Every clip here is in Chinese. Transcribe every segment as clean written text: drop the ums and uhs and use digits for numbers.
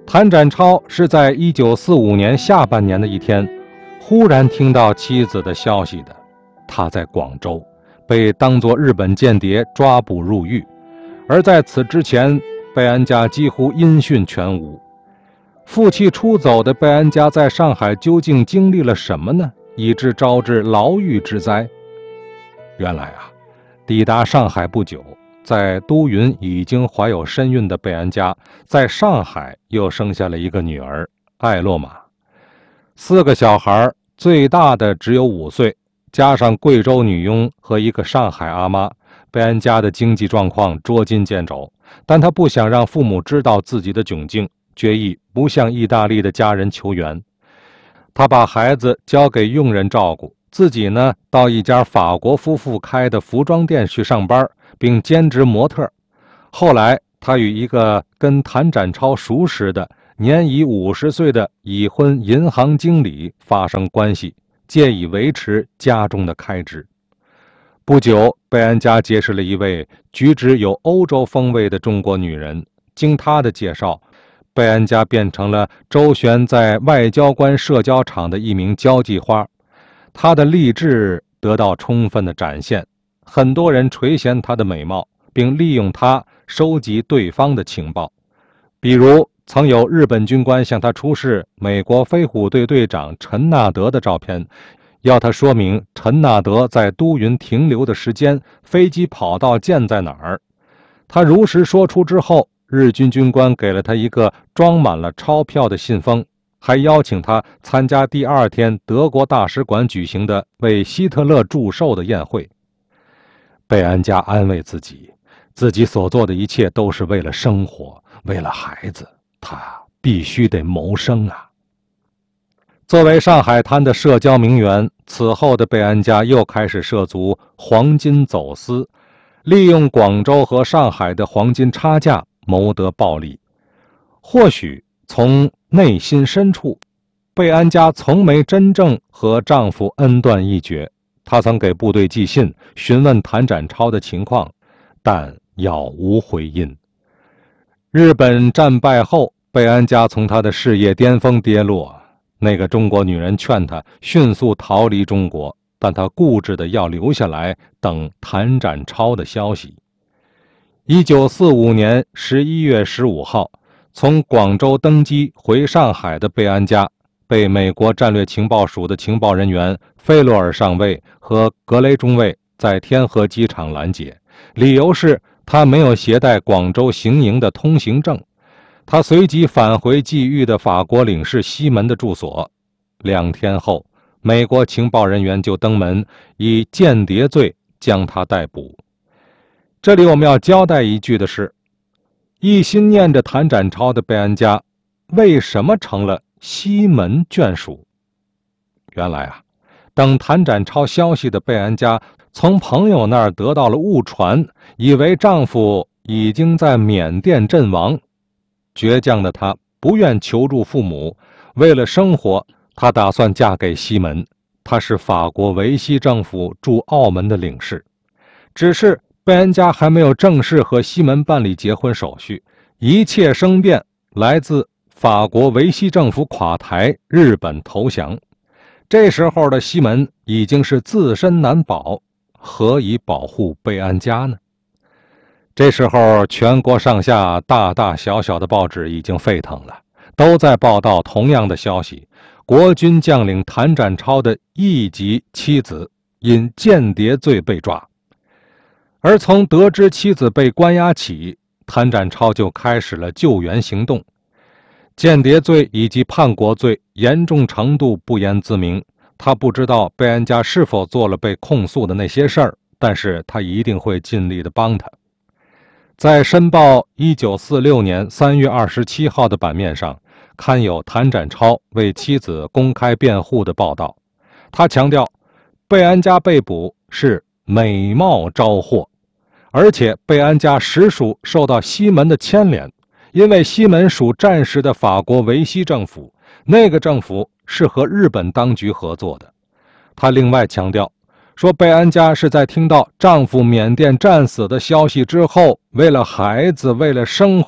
谭展超是在1945年下半年的一天，忽然听到妻子的消息的。他在广州被当作日本间谍抓捕入狱，而在此之前，贝安家几乎音讯全无。负气出走的贝安家在上海究竟经历了什么呢？以致招致牢狱之灾。原来抵达上海不久，在都匀已经怀有身孕的贝安家，在上海又生下了一个女儿艾洛玛。4个小孩，最大的只有5岁，加上贵州女佣和一个上海阿妈，贝安家的经济状况捉襟见肘，但他不想让父母知道自己的窘境，决意不向意大利的家人求援。他把孩子交给佣人照顾，自己呢到一家法国夫妇开的服装店去上班，并兼职模特。后来他与一个跟谭展超熟识的年已50岁的已婚银行经理发生关系，借以维持家中的开支。不久，贝安家结识了一位举止有欧洲风味的中国女人，经她的介绍，贝安家变成了周旋在外交官社交场的一名交际花。她的励志得到充分的展现，很多人垂涎她的美貌，并利用她收集对方的情报。比如曾有日本军官向她出示美国飞虎队队长陈纳德的照片，要他说明陈纳德在都匀停留的时间，飞机跑道建在哪儿。他如实说出之后，日军军官给了他一个装满了钞票的信封，还邀请他参加第2天德国大使馆举行的为希特勒祝寿的宴会。贝安家安慰自己，自己所做的一切都是为了生活，为了孩子，他必须得谋生啊。作为上海滩的社交名媛，此后的贝安家又开始涉足黄金走私，利用广州和上海的黄金差价谋得暴利。或许从内心深处，贝安家从没真正和丈夫恩断义绝。她曾给部队寄信询问谭展超的情况，但杳无回音。日本战败后，贝安家从她的事业巅峰跌落。那个中国女人劝她迅速逃离中国，但她固执地要留下来等谭展超的消息。1945年11月15号，从广州登机回上海的贝安家被美国战略情报署的情报人员费洛尔上尉和格雷中尉在天河机场拦截，理由是他没有携带广州行营的通行证。他随即返回际遇的法国领事西门的住所。2天后，美国情报人员就登门，以间谍罪将他逮捕。这里我们要交代一句的是，一心念着谭展超的贝安家，为什么成了西门眷属？原来等谭展超消息的贝安家从朋友那儿得到了误传，以为丈夫已经在缅甸阵亡。倔强的她不愿求助父母，为了生活，她打算嫁给西门。他是法国维希政府驻澳门的领事，只是贝安家还没有正式和西门办理结婚手续。一切生变来自法国维希政府垮台，日本投降。这时候的西门已经是自身难保，何以保护贝安家呢？这时候全国上下大大小小的报纸已经沸腾了，都在报道同样的消息：国军将领谭展超的1级妻子因间谍罪被抓。而从得知妻子被关押起，谭展超就开始了救援行动。间谍罪以及叛国罪严重程度不言自明，他不知道贝安家是否做了被控诉的那些事儿，但是他一定会尽力的帮他。在《申报》1946年3月27号的版面上，刊有谭展超为妻子公开辩护的报道。他强调，贝安家被捕是美貌招祸，而且贝安家实属受到西门的牵连，因为西门属战时的法国维希政府，那个政府是和日本当局合作的。他另外强调说，贝安家是在听到丈夫缅甸战死的消息之后，为了孩子，为了生活，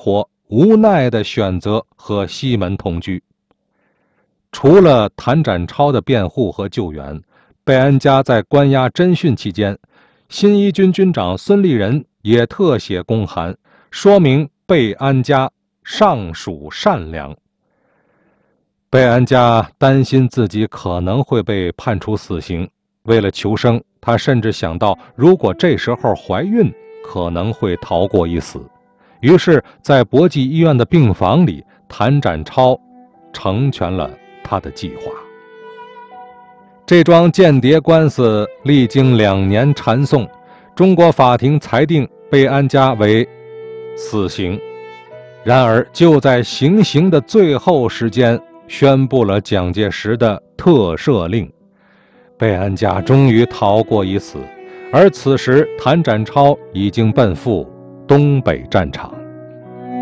无奈地选择和西门同居。除了谭展超的辩护和救援，贝安家在关押侦讯期间，新一军军长孙立人也特写公函，说明贝安家尚属善良。贝安家担心自己可能会被判处死刑，为了求生，他甚至想到如果这时候怀孕，可能会逃过一死。于是在博济医院的病房里，谭展超成全了他的计划。这桩间谍官司历经2年缠讼，中国法庭裁定贝安家为死刑。然而就在行刑的最后时间，宣布了蒋介石的特赦令，贝安家终于逃过一死。而此时谭展超已经奔赴东北战场。